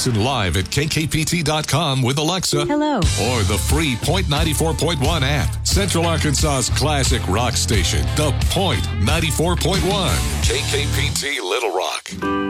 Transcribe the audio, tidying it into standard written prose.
Listen live at kkpt.com with Alexa. Hello. Or the free Point 94.1 app. Central Arkansas's classic rock station, The Point 94.1. KKPT Little Rock.